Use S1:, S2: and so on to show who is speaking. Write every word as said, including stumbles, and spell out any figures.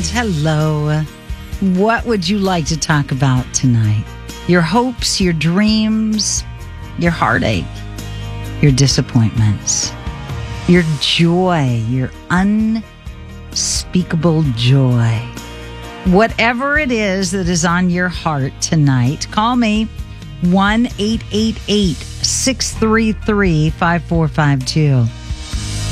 S1: friend. Hello. What would you like to talk about tonight? Your hopes, your dreams, your heartache, your disappointments, your joy, your unspeakable joy. Whatever it is that is on your heart tonight, call me one eight eight eight, six three three, five four five two.